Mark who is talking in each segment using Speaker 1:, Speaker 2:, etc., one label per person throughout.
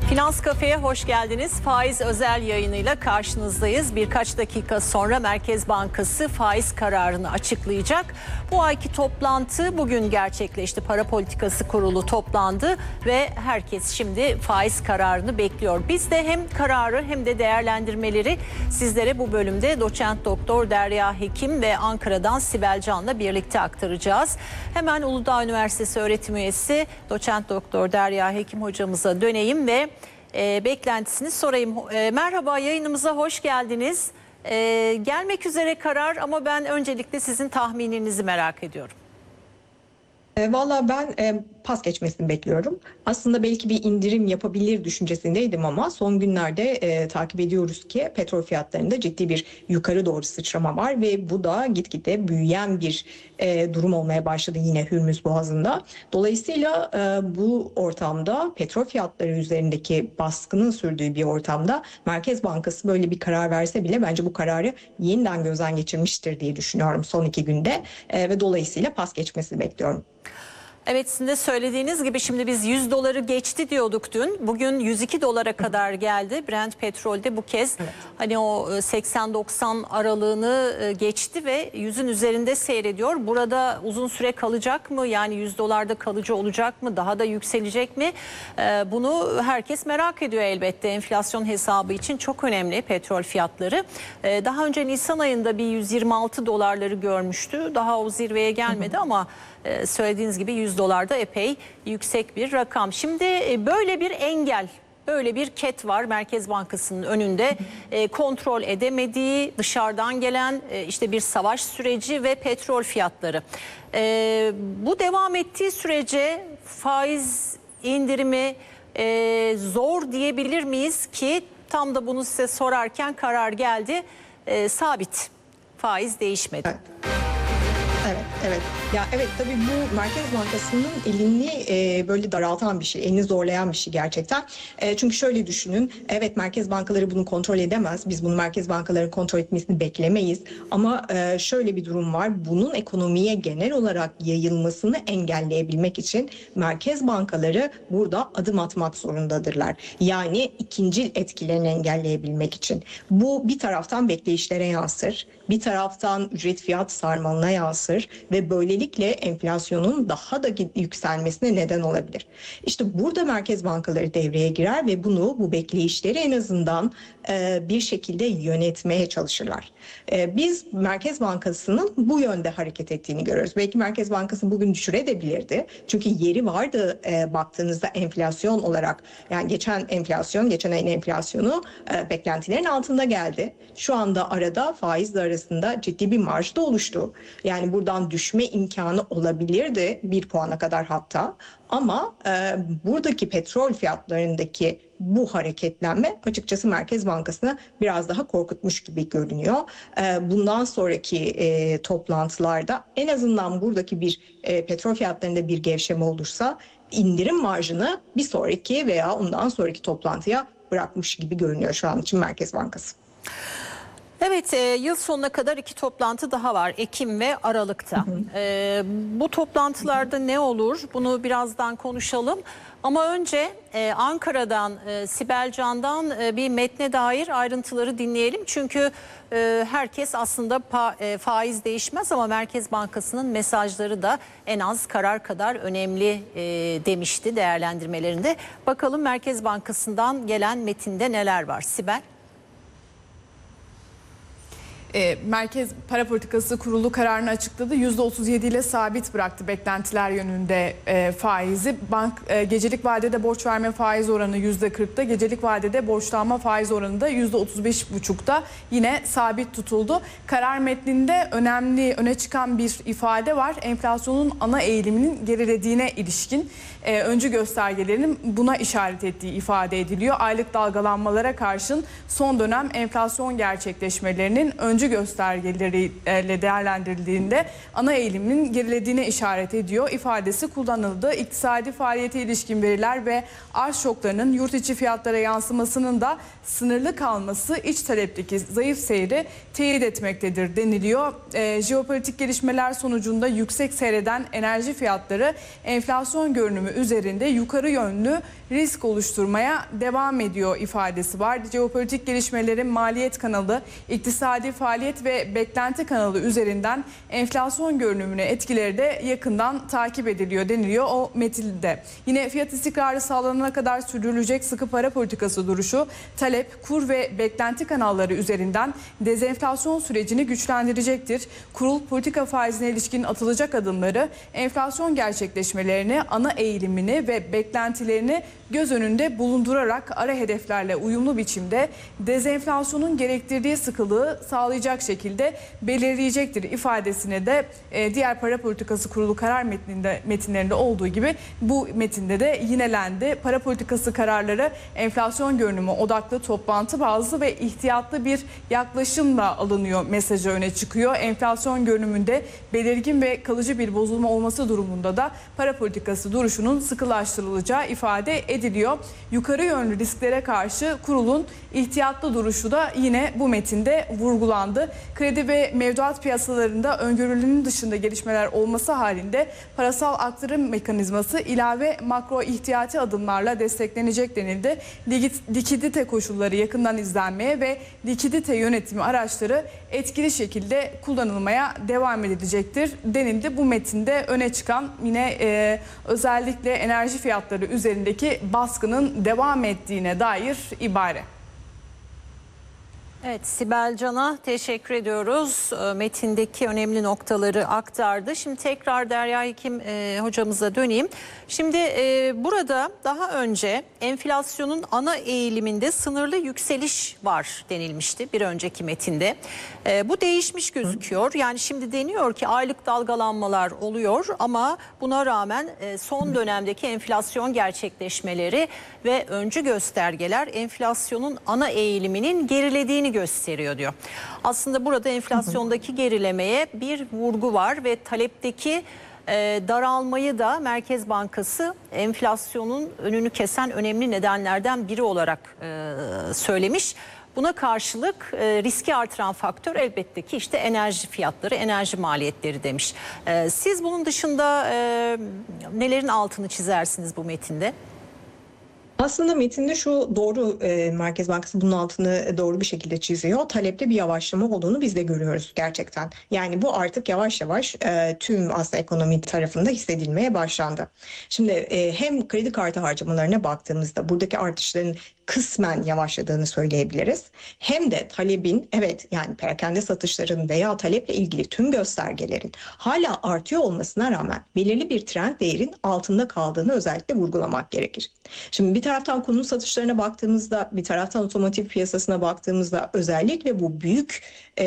Speaker 1: Finans Kafe'ye hoş geldiniz. Faiz özel yayınıyla karşınızdayız. Birkaç dakika sonra Merkez Bankası faiz kararını açıklayacak. Bu ayki toplantı bugün gerçekleşti. Para Politikası Kurulu toplandı ve herkes şimdi faiz kararını bekliyor. Biz de hem kararı hem de değerlendirmeleri sizlere bu bölümde doçent doktor Derya Hekim ve Ankara'dan Sibel Can'la birlikte aktaracağız. Hemen Uludağ Üniversitesi öğretim üyesi doçent doktor Derya Hekim hocamıza döneyim ve beklentisini sorayım. Merhaba, yayınımıza hoş geldiniz. Gelmek üzere karar ama ben öncelikle sizin tahmininizi merak ediyorum.
Speaker 2: Valla ben pas geçmesini bekliyorum. Aslında belki bir indirim yapabilir düşüncesindeydim ama son günlerde takip ediyoruz ki petrol fiyatlarında ciddi bir yukarı doğru sıçrama var ve bu da gitgide büyüyen bir durum olmaya başladı yine Hürmüz Boğazı'nda. Dolayısıyla bu ortamda petrol fiyatları üzerindeki baskının sürdüğü bir ortamda Merkez Bankası böyle bir karar verse bile bence bu kararı yeniden gözden geçirmiştir diye düşünüyorum son 2 günde ve dolayısıyla pas geçmesini bekliyorum.
Speaker 1: Evet, sizin de söylediğiniz gibi şimdi biz 100 doları geçti diyorduk dün. Bugün 102 dolara kadar geldi. Brent petrolde bu kez hani o 80-90 aralığını geçti ve 100'ün üzerinde seyrediyor. Burada uzun süre kalacak mı? Yani 100 dolarda kalıcı olacak mı? Daha da yükselecek mi? Bunu herkes merak ediyor elbette. Enflasyon hesabı için çok önemli petrol fiyatları. Daha önce Nisan ayında bir 126 dolarları görmüştü. Daha o zirveye gelmedi ama söylediğiniz gibi 100 dolarda epey yüksek bir rakam. Şimdi böyle bir engel, böyle bir ket var Merkez Bankası'nın önünde. Kontrol edemediği, dışarıdan gelen işte bir savaş süreci ve petrol fiyatları. Bu devam ettiği sürece faiz indirimi zor diyebilir miyiz ki tam da bunu size sorarken karar geldi. Sabit, faiz değişmedi.
Speaker 2: Evet. Ya evet, tabii bu Merkez Bankası'nın elini böyle daraltan bir şey, elini zorlayan bir şey gerçekten. Çünkü şöyle düşünün, evet merkez bankaları bunu kontrol edemez. Biz bunu merkez bankaları kontrol etmesini beklemeyiz. Ama şöyle bir durum var. Bunun ekonomiye genel olarak yayılmasını engelleyebilmek için merkez bankaları burada adım atmak zorundadırlar. Yani ikincil etkilerini engelleyebilmek için. Bu bir taraftan bekleyişlere yansır, bir taraftan ücret fiyat sarmalına yansır ve böylelikle enflasyonun daha da yükselmesine neden olabilir. İşte burada merkez bankaları devreye girer ve bu bekleyişleri en azından bir şekilde yönetmeye çalışırlar. Biz Merkez Bankası'nın bu yönde hareket ettiğini görüyoruz. Belki Merkez Bankası bugün düşürebilirdi. Çünkü yeri vardı baktığınızda enflasyon olarak. Yani geçen ayın enflasyonu beklentilerin altında geldi. Şu anda arada faizle arasında ciddi bir marj da oluştu. Yani buradan düşme imkanı olabilirdi 1 puana kadar hatta. Ama buradaki petrol fiyatlarındaki bu hareketlenme açıkçası Merkez Bankası'nı biraz daha korkutmuş gibi görünüyor. Bundan sonraki toplantılarda en azından buradaki bir petrol fiyatlarında bir gevşeme olursa indirim marjını bir sonraki veya ondan sonraki toplantıya bırakmış gibi görünüyor şu an için Merkez Bankası.
Speaker 1: Evet, yıl sonuna kadar 2 toplantı daha var, Ekim ve Aralık'ta. Bu toplantılarda ne olur? Bunu birazdan konuşalım. Ama önce Ankara'dan, Sibel Can'dan bir metne dair ayrıntıları dinleyelim. Çünkü herkes aslında faiz değişmez ama Merkez Bankası'nın mesajları da en az karar kadar önemli demişti değerlendirmelerinde. Bakalım Merkez Bankası'ndan gelen metinde neler var? Sibel?
Speaker 3: Merkez Para Politikası Kurulu kararını açıkladı. %37 ile sabit bıraktı beklentiler yönünde faizi. Gecelik vadede borç verme faiz oranı %40'da, gecelik vadede borçlanma faiz oranı da %35,5'da yine sabit tutuldu. Karar metninde öne çıkan bir ifade var. Enflasyonun ana eğiliminin gerilediğine ilişkin öncü göstergelerinin buna işaret ettiği ifade ediliyor. Aylık dalgalanmalara karşın son dönem enflasyon gerçekleşmelerinin öncü göstergeleriyle değerlendirildiğinde ana eğilimin gerilediğine işaret ediyor ifadesi kullanıldı. İktisadi faaliyete ilişkin veriler ve arz şoklarının yurt içi fiyatlara yansımasının da sınırlı kalması iç talepteki zayıf seyri teyit etmektedir deniliyor. Jeopolitik gelişmeler sonucunda yüksek seyreden enerji fiyatları enflasyon görünümü üzerinde yukarı yönlü risk oluşturmaya devam ediyor ifadesi var. Jeopolitik gelişmelerin maliyet kanalı, iktisadi faaliyet ve beklenti kanalı üzerinden enflasyon görünümüne etkileri de yakından takip ediliyor deniliyor o metinde. Yine fiyat istikrarı sağlanana kadar sürdürülecek sıkı para politikası duruşu, talep, kur ve beklenti kanalları üzerinden dezenflasyon sürecini güçlendirecektir. Kurul politika faizine ilişkin atılacak adımları enflasyon gerçekleşmelerini, ana eğilimini ve beklentilerini göz önünde bulundurarak ara hedeflerle uyumlu biçimde dezenflasyonun gerektirdiği sıkılığı sağlayacak şekilde belirleyecektir ifadesine de diğer para politikası kurulu karar metinlerinde olduğu gibi bu metinde de yinelendi. Para politikası kararları enflasyon görünümü odaklı, toplantı bazlı ve ihtiyatlı bir yaklaşımla alınıyor mesajı öne çıkıyor. Enflasyon görünümünde belirgin ve kalıcı bir bozulma olması durumunda da para politikası duruşunun sıkılaştırılacağı ifade ediliyor. Yukarı yönlü risklere karşı kurulun ihtiyatlı duruşu da yine bu metinde vurgulandı. Kredi ve mevduat piyasalarında öngörülenin dışında gelişmeler olması halinde parasal aktarım mekanizması ilave makro ihtiyati adımlarla desteklenecek denildi. Likidite koşulları yakından izlenmeye ve likidite yönetimi araçları etkili şekilde kullanılmaya devam edilecektir denildi. Bu metinde öne çıkan yine özellikle enerji fiyatları üzerindeki baskının devam ettiğine dair ibare.
Speaker 1: Evet, Sibel Can'a teşekkür ediyoruz. Metindeki önemli noktaları aktardı. Şimdi tekrar Derya Hekim hocamıza döneyim. Şimdi burada daha önce enflasyonun ana eğiliminde sınırlı yükseliş var denilmişti bir önceki metinde. Bu değişmiş gözüküyor. Yani şimdi deniyor ki aylık dalgalanmalar oluyor ama buna rağmen son dönemdeki enflasyon gerçekleşmeleri ve öncü göstergeler enflasyonun ana eğiliminin gerilediğini gösteriyor diyor. Aslında burada enflasyondaki gerilemeye bir vurgu var ve talepteki daralmayı da Merkez Bankası enflasyonun önünü kesen önemli nedenlerden biri olarak söylemiş. Buna karşılık riski artıran faktör elbette ki işte enerji fiyatları, enerji maliyetleri demiş. Siz bunun dışında nelerin altını çizersiniz bu metinde?
Speaker 2: Aslında metinde şu doğru, Merkez Bankası bunun altını doğru bir şekilde çiziyor. Talepte bir yavaşlama olduğunu biz de görüyoruz gerçekten. Yani bu artık yavaş yavaş tüm aslında ekonomi tarafında hissedilmeye başlandı. Şimdi hem kredi kartı harcamalarına baktığımızda buradaki artışların kısmen yavaşladığını söyleyebiliriz. Hem de talebin, evet yani perakende satışların veya taleple ilgili tüm göstergelerin hala artıyor olmasına rağmen belirli bir trend değerin altında kaldığını özellikle vurgulamak gerekir. Şimdi bir taraftan konut satışlarına baktığımızda, bir taraftan otomotiv piyasasına baktığımızda özellikle bu büyük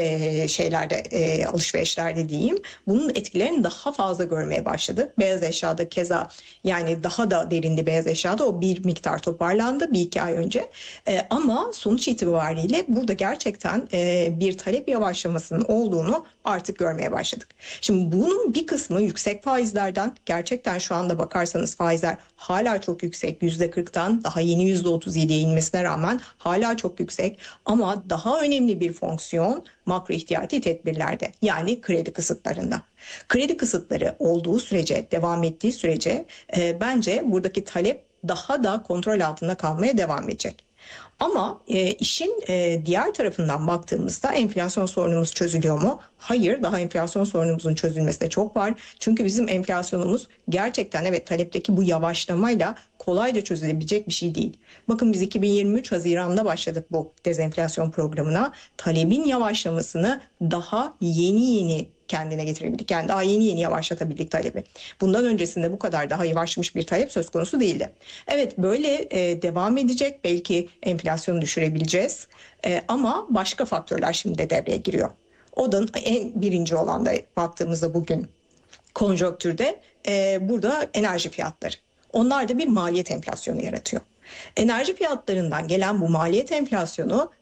Speaker 2: alışverişlerde diyeyim, bunun etkilerini daha fazla görmeye başladık. Beyaz eşyada keza, yani daha da derindi beyaz eşyada, o bir miktar toparlandı bir iki ay önce. Ama sonuç itibariyle burada gerçekten bir talep yavaşlamasının olduğunu artık görmeye başladık. Şimdi bunun bir kısmı yüksek faizlerden, gerçekten şu anda bakarsanız faizler hala çok yüksek, %40'tan daha yeni %37'ye inmesine rağmen hala çok yüksek, ama daha önemli bir fonksiyon makro ihtiyati tedbirlerde, yani kredi kısıtlarında. Kredi kısıtları olduğu sürece, devam ettiği sürece bence buradaki talep daha da kontrol altında kalmaya devam edecek. Ama işin diğer tarafından baktığımızda enflasyon sorunumuz çözülüyor mu? Hayır, daha enflasyon sorunumuzun çözülmesine çok var. Çünkü bizim enflasyonumuz gerçekten evet talepteki bu yavaşlamayla kolayca çözülebilecek bir şey değil. Bakın biz 2023 Haziran'da başladık bu dezenflasyon programına. Talebin yavaşlamasını daha yeni kendine getirebildik. Yani daha yeni yavaşlatabildik talebi. Bundan öncesinde bu kadar daha yavaşlamış bir talep söz konusu değildi. Evet, böyle devam edecek. Belki enflasyonu düşürebileceğiz. Ama başka faktörler şimdi de devreye giriyor. O da en birinci olan da baktığımızda bugün konjonktürde burada enerji fiyatları. Onlar da bir maliyet enflasyonu yaratıyor. Enerji fiyatlarından gelen bu maliyet enflasyonu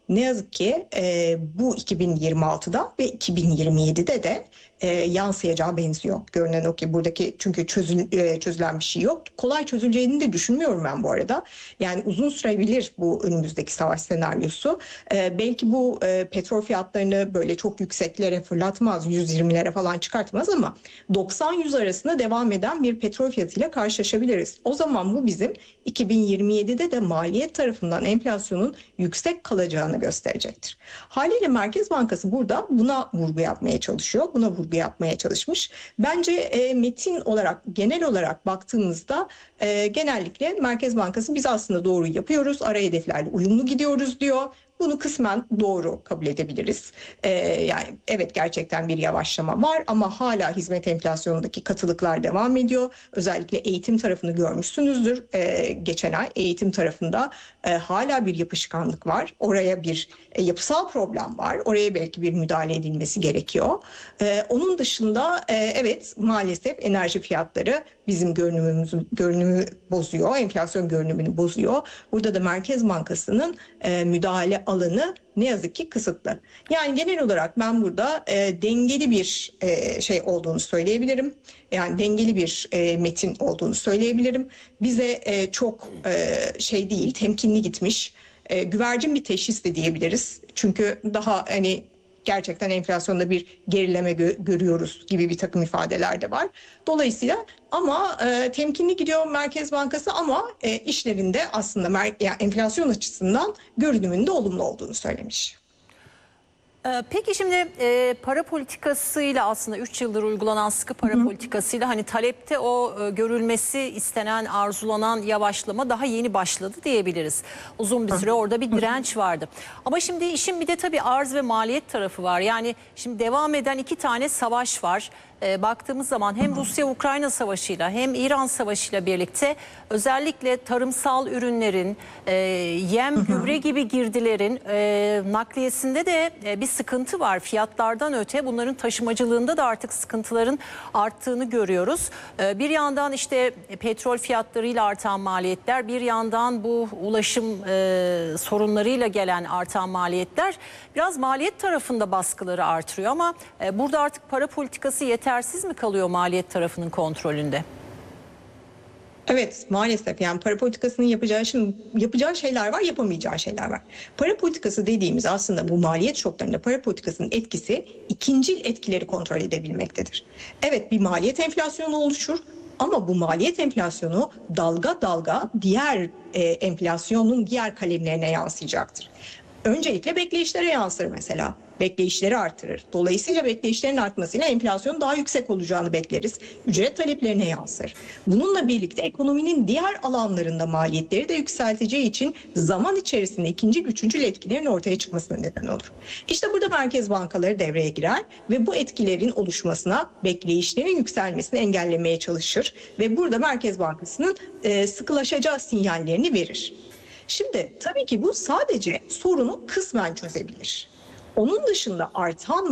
Speaker 2: ne yazık ki bu 2026'da ve 2027'de de yansıyacağı benziyor. Görünen o ki buradaki, çünkü çözülen bir şey yok. Kolay çözüleceğini de düşünmüyorum ben bu arada. Yani uzun sürebilir bu önümüzdeki savaş senaryosu. Belki bu petrol fiyatlarını böyle çok yükseklere fırlatmaz, 120'lere falan çıkartmaz ama 90-100 arasında devam eden bir petrol fiyatıyla karşılaşabiliriz. O zaman bu bizim 2027'de de maliyet tarafından enflasyonun yüksek kalacağını gösterecektir. Haliyle Merkez Bankası burada buna vurgu yapmaya çalışıyor. Buna vurgu yapmaya çalışmış. Bence metin olarak, genel olarak baktığımızda genellikle Merkez Bankası biz aslında doğruyu yapıyoruz, ara hedeflerle uyumlu gidiyoruz diyor. Bunu kısmen doğru kabul edebiliriz. Yani evet, gerçekten bir yavaşlama var ama hala hizmet enflasyonundaki katılıklar devam ediyor. Özellikle eğitim tarafını görmüşsünüzdür. Geçen ay eğitim tarafında hala bir yapışkanlık var. Oraya bir yapısal problem var. Oraya belki bir müdahale edilmesi gerekiyor. Onun dışında evet, maalesef enerji fiyatları bizim görünümü bozuyor. Enflasyon görünümünü bozuyor. Burada da Merkez Bankası'nın müdahale alanı ne yazık ki kısıtlı. Yani genel olarak ben burada dengeli bir şey olduğunu söyleyebilirim. Yani dengeli bir metin olduğunu söyleyebilirim. Bize çok şey değil, temkinli gitmiş. Güvercin bir teşhis de diyebiliriz. Çünkü daha hani gerçekten enflasyonda bir gerileme görüyoruz gibi bir takım ifadeler de var. Dolayısıyla ama temkinli gidiyor Merkez Bankası ama işlerinde aslında yani enflasyon açısından görünümünde olumlu olduğunu söylemiş.
Speaker 1: Peki şimdi para politikasıyla, aslında 3 yıldır uygulanan sıkı para politikasıyla hani talepte o görülmesi istenen, arzulanan yavaşlama daha yeni başladı diyebiliriz. Uzun bir süre orada bir direnç vardı. Ama şimdi işin bir de tabii arz ve maliyet tarafı var. Yani şimdi devam eden 2 tane savaş var. Baktığımız zaman hem Rusya-Ukrayna savaşıyla hem İran savaşıyla birlikte özellikle tarımsal ürünlerin, yem, gübre gibi girdilerin nakliyesinde de bir sıkıntı var. Fiyatlardan öte bunların taşımacılığında da artık sıkıntıların arttığını görüyoruz. Bir yandan işte petrol fiyatlarıyla artan maliyetler, bir yandan bu ulaşım sorunlarıyla gelen artan maliyetler biraz maliyet tarafında baskıları artırıyor ama burada artık para politikası yetersiz mi kalıyor maliyet tarafının kontrolünde?
Speaker 2: Evet, maalesef yani para politikasının yapacağı şeyler var, yapamayacağı şeyler var. Para politikası dediğimiz aslında bu maliyet şoklarında para politikasının etkisi ikincil etkileri kontrol edebilmektedir. Evet, bir maliyet enflasyonu oluşur ama bu maliyet enflasyonu dalga dalga diğer enflasyonun diğer kalemlerine yansıyacaktır. Öncelikle bekleyişlere yansır mesela. Bekleyişleri artırır. Dolayısıyla bekleyişlerin artmasıyla enflasyonun daha yüksek olacağını bekleriz. Ücret taleplerine yansır. Bununla birlikte ekonominin diğer alanlarında maliyetleri de yükselteceği için zaman içerisinde ikinci, üçüncü etkilerin ortaya çıkmasına neden olur. İşte burada merkez bankaları devreye girer ve bu etkilerin oluşmasına, bekleyişlerin yükselmesini engellemeye çalışır ve burada Merkez Bankası'nın sıkılaşacağı sinyallerini verir. Şimdi tabii ki bu sadece sorunu kısmen çözebilir. Onun dışında artan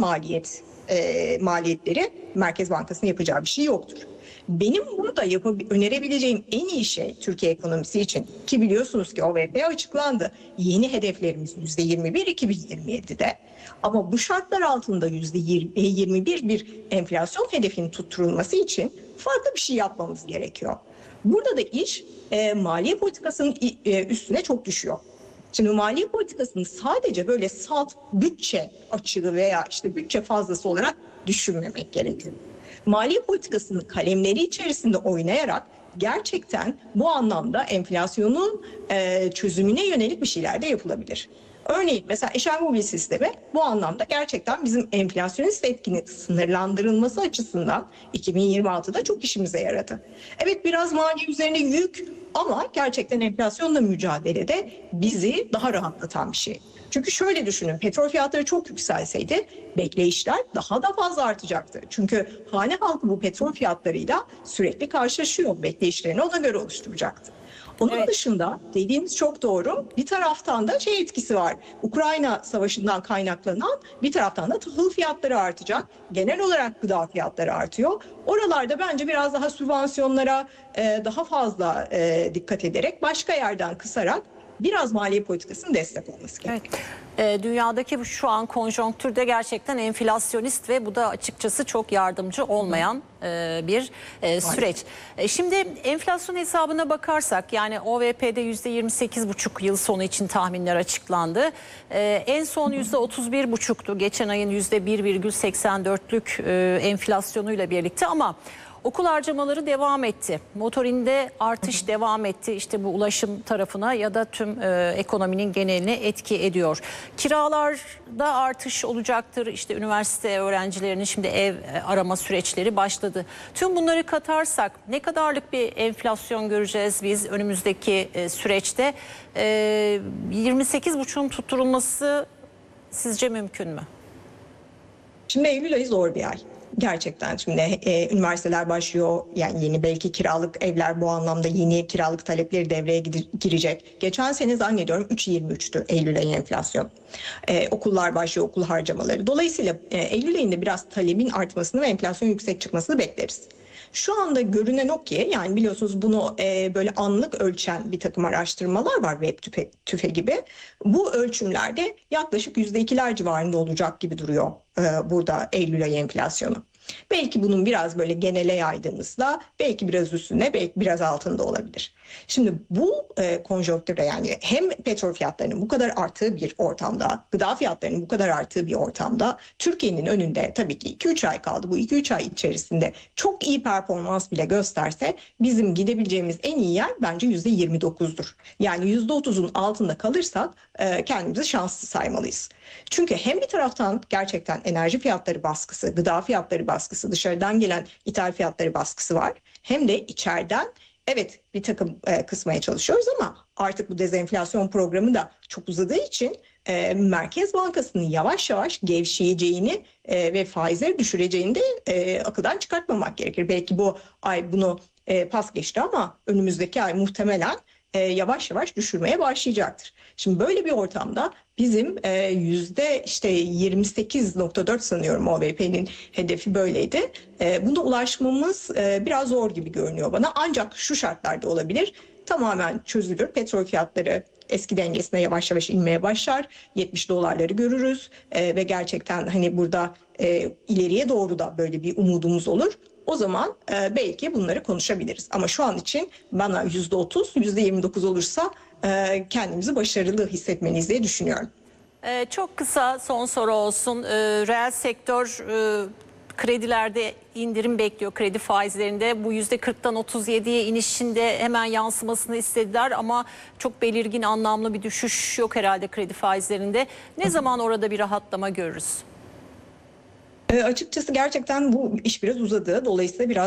Speaker 2: maliyetleri Merkez Bankası'nın yapacağı bir şey yoktur. Benim burada önerebileceğim en iyi şey Türkiye ekonomisi için, ki biliyorsunuz ki OVP açıklandı. Yeni hedeflerimiz %21 2027'de. Ama bu şartlar altında %21 bir enflasyon hedefinin tutturulması için farklı bir şey yapmamız gerekiyor. Burada da iş maliye politikasının üstüne çok düşüyor. Şimdi maliye politikasını sadece böyle salt bütçe açığı veya işte bütçe fazlası olarak düşünmemek gerekiyor. Maliye politikasının kalemleri içerisinde oynayarak gerçekten bu anlamda enflasyonun çözümüne yönelik bir şeyler de yapılabilir. Örneğin mesela eşel mobil sistemi bu anlamda gerçekten bizim enflasyonist etkinin sınırlandırılması açısından 2026'da çok işimize yaradı. Evet, biraz maliye üzerine yük ama gerçekten enflasyonla mücadelede bizi daha rahatlatan bir şey. Çünkü şöyle düşünün, petrol fiyatları çok yükselseydi bekleyişler daha da fazla artacaktı. Çünkü hane halkı bu petrol fiyatlarıyla sürekli karşılaşıyor. Bekleyişlerini ona göre oluşturacaktı. Onun dışında dediğimiz çok doğru. Bir taraftan da etkisi var. Ukrayna Savaşı'ndan kaynaklanan, bir taraftan da tahıl fiyatları artacak. Genel olarak gıda fiyatları artıyor. Oralarda bence biraz daha sübvansiyonlara daha fazla dikkat ederek, başka yerden kısarak biraz maliye politikasının destek olması gerekiyor.
Speaker 1: Evet. Dünyadaki şu an konjonktürde gerçekten enflasyonist ve bu da açıkçası çok yardımcı olmayan bir süreç. Şimdi enflasyon hesabına bakarsak, yani OVP'de %28,5 yıl sonu için tahminler açıklandı. En son %31,5'tu. Geçen ayın %1,84'lük enflasyonuyla birlikte, ama okul harcamaları devam etti. Motorinde artış devam etti. İşte bu ulaşım tarafına ya da tüm ekonominin geneline etki ediyor. Kiralarda artış olacaktır. İşte üniversite öğrencilerinin şimdi ev arama süreçleri başladı. Tüm bunları katarsak ne kadarlık bir enflasyon göreceğiz biz önümüzdeki süreçte? 28,5'un tutturulması sizce mümkün mü?
Speaker 2: Şimdi Eylül ayı zor bir ay. Gerçekten şimdi üniversiteler başlıyor, yani yeni belki kiralık evler, bu anlamda yeni kiralık talepleri devreye girecek. Geçen sene zannediyorum 3,23'tü Eylül ayı enflasyon. Okullar başlıyor, okul harcamaları. Dolayısıyla Eylül ayında biraz talebin artmasını ve enflasyon yüksek çıkmasını bekleriz. Şu anda görünen o ki, yani biliyorsunuz bunu böyle anlık ölçen bir takım araştırmalar var, Web gibi. Bu ölçümlerde yaklaşık %2'ler civarında olacak gibi duruyor burada Eylül ayı enflasyonu. Belki bunun biraz böyle genele yaydığımızda belki biraz üstünde, belki biraz altında olabilir. Şimdi bu konjonktürde, yani hem petrol fiyatlarının bu kadar arttığı bir ortamda, gıda fiyatlarının bu kadar arttığı bir ortamda Türkiye'nin önünde tabii ki 2-3 ay kaldı. Bu 2-3 ay içerisinde çok iyi performans bile gösterse bizim gidebileceğimiz en iyi yer bence %29'dur. Yani %30'un altında kalırsak kendimizi şanslı saymalıyız. Çünkü hem bir taraftan gerçekten enerji fiyatları baskısı, gıda fiyatları baskısı, dışarıdan gelen ithal fiyatları baskısı var. Hem de içeriden evet bir takım kısmaya çalışıyoruz, ama artık bu dezenflasyon programı da çok uzadığı için Merkez Bankası'nın yavaş yavaş gevşeyeceğini ve faizleri düşüreceğini de akıldan çıkartmamak gerekir. Belki bu ay bunu pas geçti, ama önümüzdeki ay muhtemelen yavaş yavaş düşürmeye başlayacaktır. Şimdi böyle bir ortamda bizim %28,4 sanıyorum OVP'nin hedefi böyleydi. Buna ulaşmamız biraz zor gibi görünüyor bana. Ancak şu şartlarda olabilir. Tamamen çözülür. Petrol fiyatları eski dengesine yavaş yavaş inmeye başlar. $70'ları görürüz ve gerçekten hani burada ileriye doğru da böyle bir umudumuz olur. O zaman belki bunları konuşabiliriz. Ama şu an için bana %30, %29 olursa kendimizi başarılı hissetmeliyiz diye düşünüyorum.
Speaker 1: Çok kısa son soru olsun. Reel sektör kredilerde indirim bekliyor, kredi faizlerinde. Bu %40'tan 37'ye inişinde hemen yansımasını istediler, ama çok belirgin, anlamlı bir düşüş yok herhalde kredi faizlerinde. Ne zaman orada bir rahatlama görürüz?
Speaker 2: Açıkçası gerçekten bu iş biraz uzadı. Dolayısıyla biraz